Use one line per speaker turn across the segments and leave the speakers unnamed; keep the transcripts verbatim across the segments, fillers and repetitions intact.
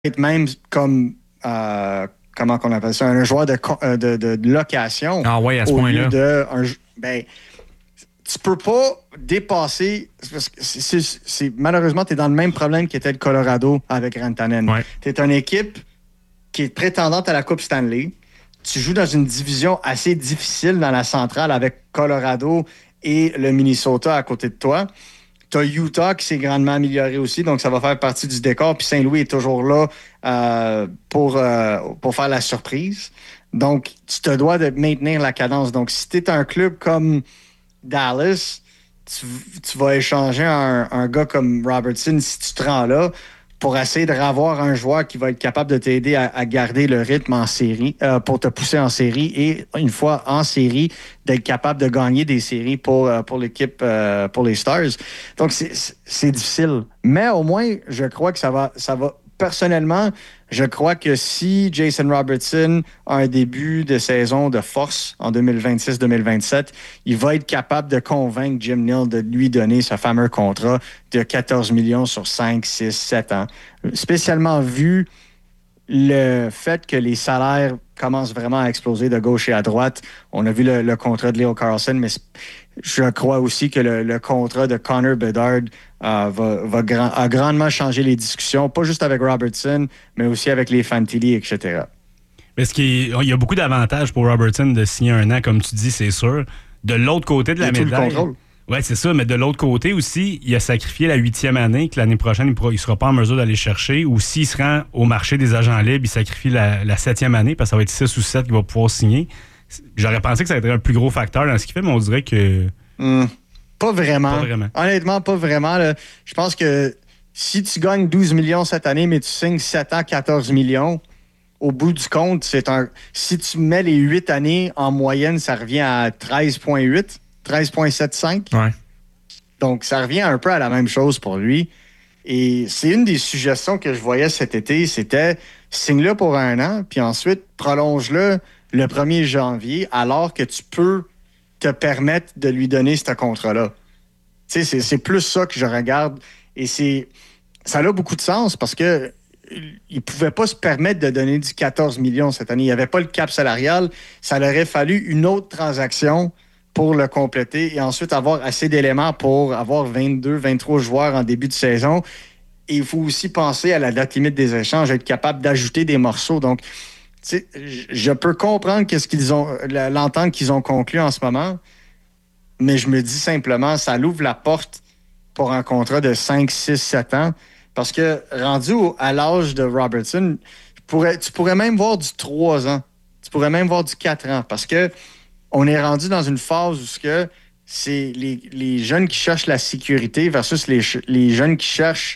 être même comme, euh, comment qu'on appelle ça, un joueur de, de, de, de location.
Ah ouais, à ce
au
point-là.
lieu de un, ben, tu peux pas dépasser. Parce que c'est, c'est, c'est, malheureusement, tu es dans le même problème qu'était le Colorado avec Rantanen.
Ouais.
Tu es une équipe qui est prétendante à la Coupe Stanley. Tu joues dans une division assez difficile dans la centrale avec Colorado et le Minnesota à côté de toi. Tu as Utah qui s'est grandement amélioré aussi, donc ça va faire partie du décor. Puis Saint-Louis est toujours là euh, pour, euh, pour faire la surprise. Donc, tu te dois de maintenir la cadence. Donc, si tu es un club comme Dallas, tu, tu vas échanger un, un gars comme Robertson si tu te rends là pour essayer de revoir un joueur qui va être capable de t'aider à, à garder le rythme en série, euh, pour te pousser en série et une fois en série, d'être capable de gagner des séries pour, euh, pour l'équipe, euh, pour les Stars. Donc, c'est, c'est difficile. Mais au moins, je crois que ça va, ça va. Personnellement, je crois que si Jason Robertson a un début de saison de force en deux mille vingt-six deux mille vingt-sept, il va être capable de convaincre Jim Nill de lui donner ce fameux contrat de quatorze millions sur cinq, six, sept ans. Spécialement vu le fait que les salaires commencent vraiment à exploser de gauche et à droite. On a vu le, le contrat de Leo Carlsson, mais je crois aussi que le, le contrat de Connor Bedard euh, va, va grand, a grandement changé les discussions, pas juste avec Robertson, mais aussi avec les Fantilli, et cetera.
Mais ce qui est, il y a beaucoup d'avantages pour Robertson de signer un an, comme tu dis, c'est sûr. De l'autre côté de la médaille... Oui, c'est ça, mais de l'autre côté aussi, il a sacrifié la huitième année que l'année prochaine, il ne sera pas en mesure d'aller chercher. Ou s'il se rend au marché des agents libres, il sacrifie la, la septième année parce que ça va être six ou sept qu'il va pouvoir signer. J'aurais pensé que ça serait un plus gros facteur dans ce qu'il fait, mais on dirait que...
Mmh, pas vraiment.
Pas vraiment.
Honnêtement, pas vraiment. Là. Je pense que si tu gagnes douze millions cette année, mais tu signes sept ans, quatorze millions, au bout du compte, c'est un... Si tu mets les huit années, en moyenne, ça revient à treize virgule huit. treize virgule soixante-quinze.
Ouais.
Donc, ça revient un peu à la même chose pour lui. Et c'est une des suggestions que je voyais cet été, c'était signe-le pour un an, puis ensuite prolonge-le le premier janvier, alors que tu peux te permettre de lui donner ce contrat-là. Tu sais, c'est, c'est plus ça que je regarde. Et c'est, ça a beaucoup de sens parce que il ne pouvait pas se permettre de donner du quatorze millions cette année. Il n'y avait pas le cap salarial. Ça leur aurait fallu une autre transaction pour le compléter et ensuite avoir assez d'éléments pour avoir vingt-deux, vingt-trois joueurs en début de saison. Et il faut aussi penser à la date limite des échanges, être capable d'ajouter des morceaux. Donc, tu sais, je peux comprendre qu'est-ce qu'ils ont, l'entente qu'ils ont conclue en ce moment, mais je me dis simplement, ça l'ouvre la porte pour un contrat de cinq, six, sept ans. Parce que rendu au, à l'âge de Robertson, tu pourrais, tu pourrais même voir du trois ans. Tu pourrais même voir du quatre ans. Parce que on est rendu dans une phase où que c'est les, les jeunes qui cherchent la sécurité versus les, les jeunes qui cherchent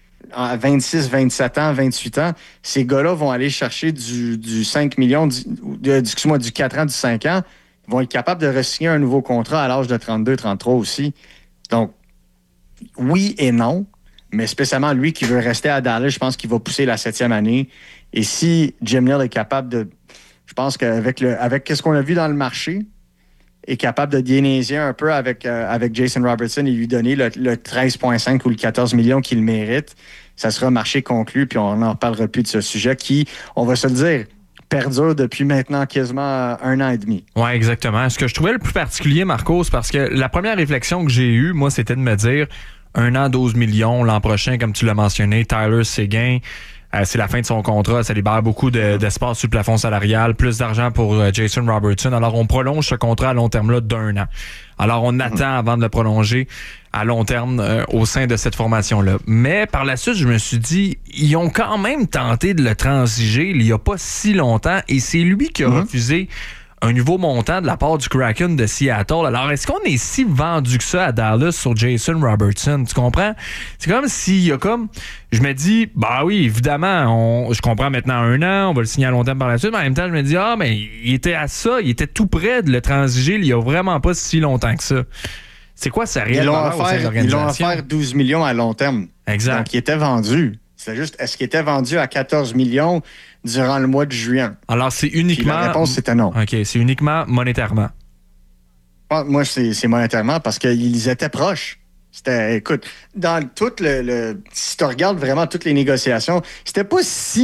à vingt-six, vingt-sept ans, vingt-huit ans. Ces gars-là vont aller chercher du, du cinq millions, du, du, excuse-moi, du quatre ans, du cinq ans. Ils vont être capables de re-signer un nouveau contrat à l'âge de trente-deux, trente-trois aussi. Donc, oui et non. Mais spécialement lui qui veut rester à Dallas, je pense qu'il va pousser la septième année. Et si Jim Nill est capable de... Je pense qu'avec le, avec ce qu'on a vu dans le marché, est capable de diénésier un peu avec, euh, avec Jason Robertson et lui donner le, le treize virgule cinq ou le quatorze millions qu'il mérite, ça sera marché conclu, puis on n'en reparlera plus de ce sujet qui, on va se le dire, perdure depuis maintenant quasiment un an et demi.
Oui, exactement. Ce que je trouvais le plus particulier, Marcos, parce que la première réflexion que j'ai eue, moi, c'était de me dire un an, douze millions, l'an prochain, comme tu l'as mentionné, Tyler Seguin, euh, c'est la fin de son contrat, ça libère beaucoup de, d'espace sur le plafond salarial, plus d'argent pour euh, Jason Robertson. Alors, on prolonge ce contrat à long terme-là d'un an. Alors, on attend avant de le prolonger à long terme euh, au sein de cette formation-là. Mais par la suite, je me suis dit, ils ont quand même tenté de le transiger il n'y a pas si longtemps et c'est lui qui a mm-hmm. refusé un nouveau montant de la part du Kraken de Seattle. Alors, est-ce qu'on est si vendu que ça à Dallas sur Jason Robertson? Tu comprends? C'est comme s'il y a comme... Je me dis, bah oui, évidemment, on, je comprends maintenant un an, on va le signer à long terme par la suite, mais en même temps, je me dis, ah, mais il était à ça, il était tout près de le transiger il y a vraiment pas si longtemps que ça. C'est quoi ça réel valeur au sein de l'organisation?
Ils l'ont offert douze millions à long terme.
Exact.
Donc, il était vendu. C'est juste, est-ce qu'il était vendu à quatorze millions durant le mois de juin?
Alors, c'est uniquement...
Puis la réponse, c'était non.
OK, c'est uniquement monétairement.
Moi, c'est, c'est monétairement parce qu'ils étaient proches. C'était, écoute, dans tout le, le si tu regardes vraiment toutes les négociations, c'était pas si